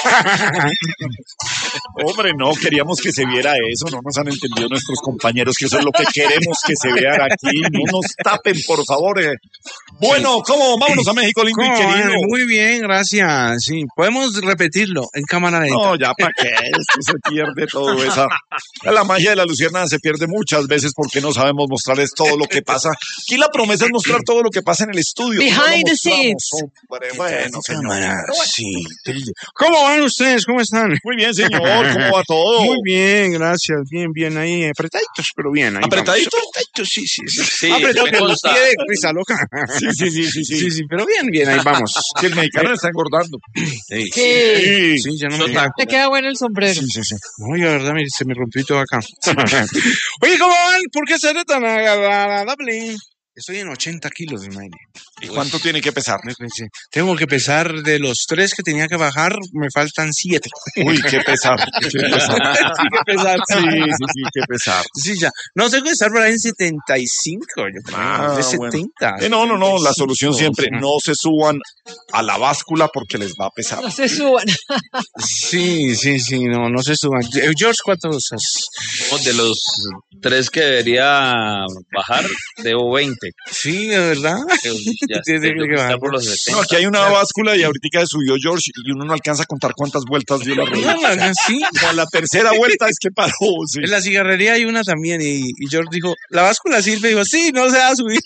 Hombre, no, queríamos que se viera eso, no nos han entendido nuestros compañeros que eso es lo que queremos que se vean aquí, no nos tapen, por favor. Bueno, ¿cómo? Vámonos a México, lindo y querido. Muy bien, gracias. Sí, podemos repetirlo en cámara lenta. No, ya para qué, esto se pierde todo esa. La magia de la luciérnaga se pierde muchas veces porque no sabemos mostrarles todo lo que pasa. Aquí la promesa es mostrar todo lo que pasa en el estudio. Behind the scenes. Hombre, bueno, señor. Sí. ¿Cómo van ustedes? ¿Cómo están? Muy bien, señor. ¿Cómo va todo? Muy bien, gracias. Bien, ahí apretaditos, pero bien. Ahí ¿Apretaditos? Apretaditos, sí. Apretaditos Me consta. De risa loca. Sí, pero bien, ahí vamos. Que el mexicano está engordando. Sí. Ya no me Te queda bueno el sombrero. Sí. No, la verdad, se me rompió todo acá. Oye, ¿cómo van? ¿Por qué seré tan agradable? Estoy en 80 kilos, imagínate. ¿Y cuánto tiene que pesar? Tengo que pesar de los 3 que tenía que bajar, me faltan 7. Uy, qué pesar. Sí, qué pesar. Sí, qué pesar. Sí, ya. No, tengo que estar por ahí en 75, yo creo. De 70. Bueno. No. La solución siempre, no se suban a la báscula porque les va a pesar. No se suban. Sí, no se suban. George, ¿cuántos usas? De los 3 que debería bajar, debo 20. Sí, de verdad. Ya está por los 70. No, aquí hay una báscula y ahorita subió George y uno no alcanza a contar cuántas vueltas dio la rueda. Sí. Como la tercera vuelta es que paró. Sí. En la cigarrería hay una también y George dijo, ¿la báscula sirve? Dijo, sí, no se va a subir.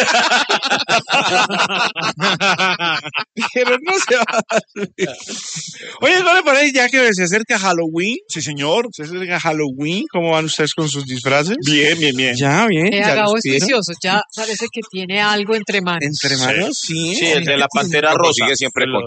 Pero no se va a subir. Oye, ¿no le parece ya que se acerca Halloween? Sí, señor. Se acerca Halloween. ¿Cómo van ustedes con sus disfraces? Bien. Ya, bien. Gabo es juicioso, ya parece que tiene algo entre manos. ¿Entre manos? Sí. Sí, el de la Pantera Rosa. Sigue siempre con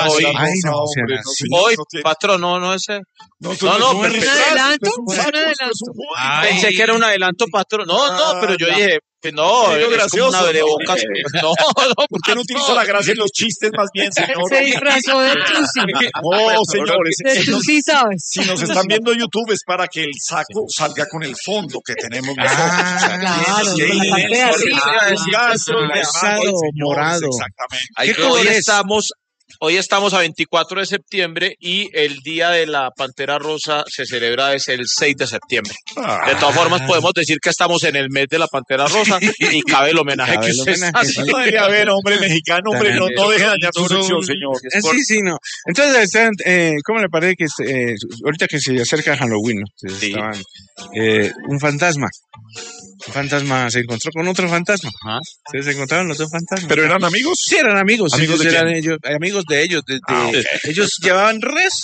Hoy, patrón, no ese. No, ¿Un adelanto? Pensé que era un adelanto, patrón. No, pero yo dije, pues no, es gracioso. como una abrebocas. No, ¿por qué no utiliza la gracia en los chistes más bien, señor? Se disfrazó de Tusi. No, señores. De Tusi, ¿sabes? Si nos están viendo YouTube es para que el saco salga con el fondo que tenemos nosotros. Claro, con la parte de arriba. Morado. Exactamente. ¿Qué color estamos? Hoy estamos a 24 de septiembre y el Día de la Pantera Rosa se celebra desde el 6 de septiembre. De todas formas, podemos decir que estamos en el mes de la Pantera Rosa y cabe el homenaje que usted hace. A ver, hombre mexicano, hombre, no deje dañar su sección, señor. Sí, no. Entonces, ¿cómo le parece que ahorita que se acerca Halloween, ¿no? Estaban, un fantasma. Un fantasma se encontró con otro fantasma. Ajá. Se encontraron los dos fantasmas. ¿Pero eran amigos? Sí, eran amigos. ¿Amigos de eran ellos, amigos de ellos. Okay. Ellos llevaban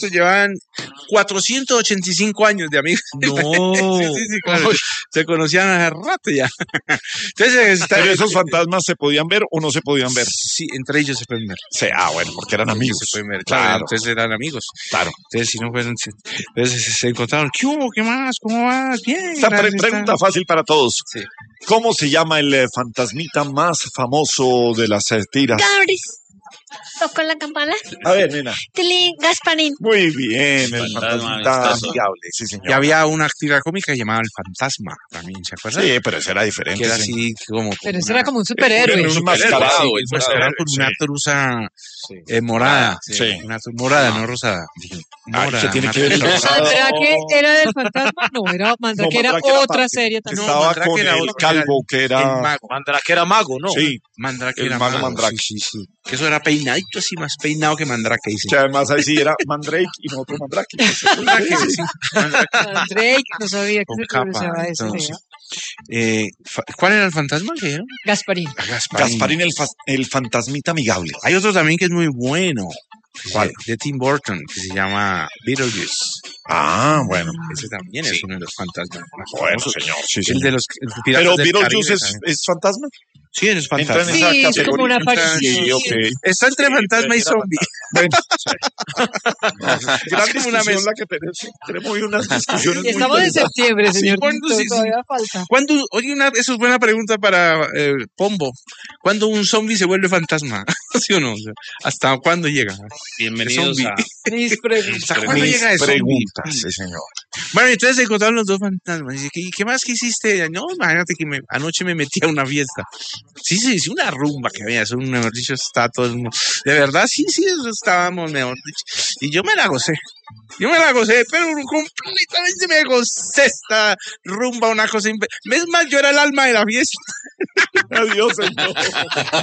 485 años de amigos. No. Sí, claro. Se conocían hace rato ya. Entonces, ¿pero esos fantasmas se podían ver o no se podían ver? Sí, entre ellos se pueden ver. Sí, bueno, porque eran amigos. Se pueden ver, claro. Entonces eran amigos. Claro. Entonces, si no fueron, entonces se encontraron. ¿Qué hubo? ¿Qué más? ¿Cómo vas? Bien. Esta pregunta fácil para todos. Sí. ¿Cómo se llama el fantasmita más famoso de las tiras? Gabris. ¿Tocó la campana? A ver, nena. Tilín, Gasparín. Muy bien, el fantasmita amigable, sí, señor. Y había una tira cómica llamada El Fantasma, también, ¿se acuerdan? Sí, pero eso era diferente. Que era así como... Pero eso era como un superhéroe. Un mascarado. Con una truza morada. Sí. Una morada, no rosada. Morada. ¿Qué tiene que ver? ¿Mandrake era del fantasma? No, Mandrake era otra serie también. Estaba con el calvo, que era... Mandrake era mago, ¿no? Sí. Mandrake era mago. Mandrake. Sí. Que eso era peinadito así, más peinado que Mandrake, dice. Que además ahí sí era Mandrake y no otro Mandrake. Mandrake, no sabía que se pronunciaba eso. ¿Cuál era el fantasma que era? Gasparín. Gasparín, el fantasmita amigable. Hay otro también que es muy bueno. ¿Cuál? De Tim Burton, que se llama Beetlejuice. Bueno. Ese también es uno de los fantasmas. Bueno, señor. Sí, el de los ¿pero Beetlejuice es fantasma? Sí, es fantasma. Sí, es como una aparición. Sí, okay. Está entre fantasma y zombie. Bueno, gran discusión la que tenemos hoy, unas discusiones. Estamos en septiembre, señor. Todavía falta. Oye, eso es buena pregunta para Pombo. ¿Cuándo un zombie se vuelve fantasma? ¿Sí o no? ¿Hasta cuándo llega? Bienvenidos a mis preguntas. ¿Hasta cuándo llega eso? Preguntas, sí, señor. Bueno, entonces se encontraron los dos fantasmas. ¿Y qué más que hiciste? No, imagínate que anoche me metí a una fiesta. Sí, una rumba que había, eso, mejor dicho, está todo el mundo. De verdad, sí, eso estábamos, mejor dicho. Y yo me la gocé, pero completamente me gocé esta rumba, una cosa. Es más, yo era el alma de la fiesta. Adiós, señor.